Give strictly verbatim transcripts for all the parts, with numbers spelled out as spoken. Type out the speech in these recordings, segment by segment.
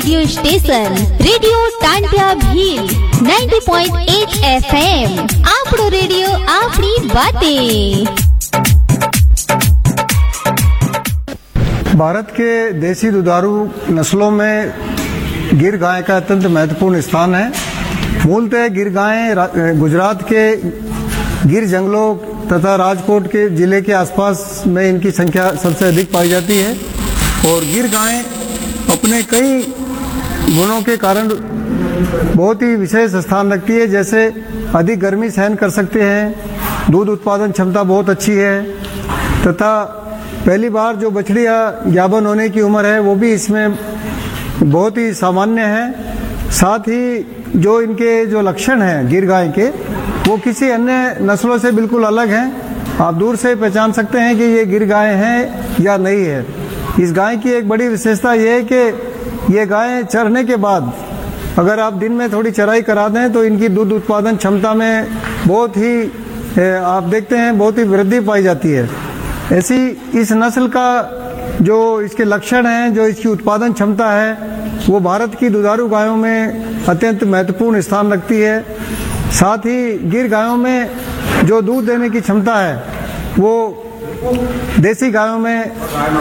Radio station radio Tantia Bhil नब्बे point आठ FM आपड़ो radio आपनी बातें। भारत के देसी दुधारू नस्लों में गिर गाय का अत्यंत महत्वपूर्ण स्थान है। मूलतः गिर गायें गुजरात के गिर जंगलों तथा राजकोट के जिले के आसपास में इनकी संख्या सबसे अधिक पाई जाती है और गिर गायें अपने कई गुणों के कारण बहुत ही विशेष स्थान रखती है। जैसे अधिक गर्मी सहन कर सकते हैं, दूध उत्पादन क्षमता बहुत अच्छी है तथा पहली बार जो बछड़ी या गाभन होने की उम्र है वो भी इसमें बहुत ही सामान्य है। साथ ही जो इनके जो लक्षण हैं गिर गाय के वो किसी अन्य नस्लों से बिल्कुल अलग हैं। आप दूर से पहचान सकते हैं कि ये गिर गाय हैं या नहीं है। इस गाय की एक बड़ी विशेषता ये है कि ये गाय चरने के बाद अगर आप दिन में थोड़ी चराई करा दें तो इनकी दूध उत्पादन क्षमता में बहुत ही आप देखते हैं बहुत ही वृद्धि पाई जाती है। ऐसी इस नस्ल का जो इसके लक्षण हैं, जो इसकी उत्पादन क्षमता है वो भारत की दुधारू गायों में अत्यंत महत्वपूर्ण स्थान रखती है। साथ ही गिर गायों में जो दूध देने की क्षमता है वो देसी गायों में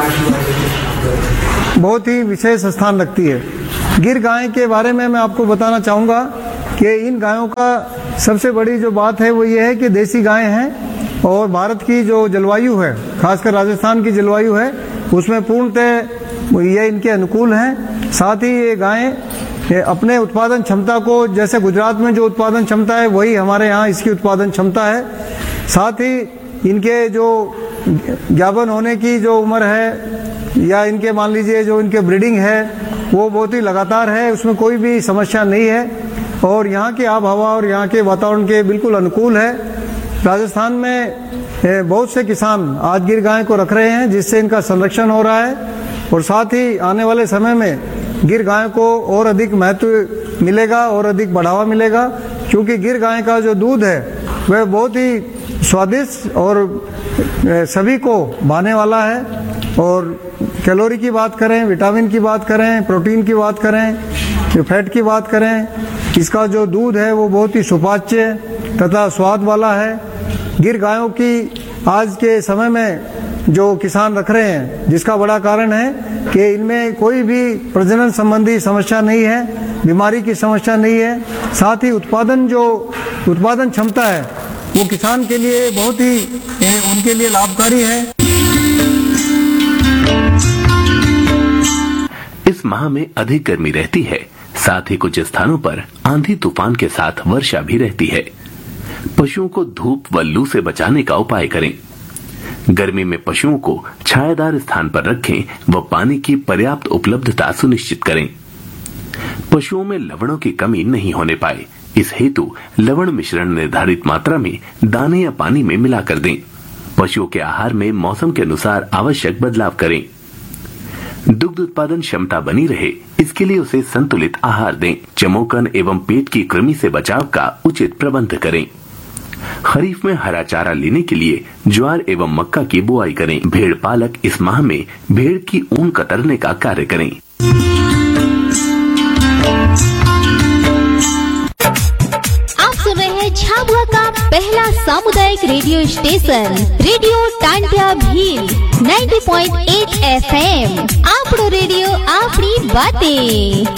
बहुत ही विशेष स्थान रखती है। गिर गाय के बारे में मैं आपको बताना चाहूँगा कि इन गायों का सबसे बड़ी जो बात है वो ये है कि देसी गाय हैं और भारत की जो जलवायु है, खासकर राजस्थान की जलवायु है, उसमें पूर्णतः ये इनके अनुकूल हैं। साथ ही ये गायें अपने उत्पादन क्षमता को, जैसे गुजरात में जो उत्पादन क्षमता है वही हमारे यहाँ इसकी उत्पादन क्षमता है। साथ ही इनके जो गाभन होने की जो उम्र है या इनके मान लीजिए जो इनके ब्रीडिंग है वो बहुत ही लगातार है, उसमें कोई भी समस्या नहीं है और यहाँ की आब हवा और यहाँ के वातावरण के बिल्कुल अनुकूल है। राजस्थान में बहुत से किसान आज गिर गाय को रख रहे हैं जिससे इनका संरक्षण हो रहा है और साथ ही आने वाले समय में गिर गाय को और अधिक महत्व मिलेगा और अधिक बढ़ावा मिलेगा, क्योंकि गिर गाय का जो दूध है वह बहुत ही स्वादिष्ट और सभी को भाने वाला है। और कैलोरी की बात करें, विटामिन की बात करें, प्रोटीन की बात करें, फैट की बात करें, इसका जो दूध है वो बहुत ही सुपाच्य तथा स्वाद वाला है। गिर गायों की आज के समय में जो किसान रख रहे हैं जिसका बड़ा कारण है कि इनमें कोई भी प्रजनन संबंधी समस्या नहीं है, बीमारी की समस्या नहीं है। साथ ही उत्पादन जो उत्पादन क्षमता है वो किसान के लिए बहुत ही उनके लिए लाभकारी है। इस माह में अधिक गर्मी रहती है, साथ ही कुछ स्थानों पर आंधी तूफान के साथ वर्षा भी रहती है। पशुओं को धूप व लू से बचाने का उपाय करें। गर्मी में पशुओं को छायादार स्थान पर रखें व पानी की पर्याप्त उपलब्धता सुनिश्चित करें। पशुओं में लवणों की कमी नहीं होने पाए, इस हेतु लवण मिश्रण निर्धारित मात्रा में दाने या पानी में मिलाकर दें। पशुओं के आहार में मौसम के अनुसार आवश्यक बदलाव करें। दुग्ध उत्पादन क्षमता बनी रहे इसके लिए उसे संतुलित आहार दें। चमोकन एवं पेट की कृमि से बचाव का उचित प्रबंध करें। खरीफ में हरा चारा लेने के लिए ज्वार एवं मक्का की बुआई करें। भेड़ पालक इस माह में भेड़ की ऊन कतरने का कार्य करें। आप सुन रहे हैं झाबुआ का पहला सामुदायिक radio station radio Tantia Bhil नब्बे पॉइंट आठ एफएम आपड़ो रेडियो आपनी बातें।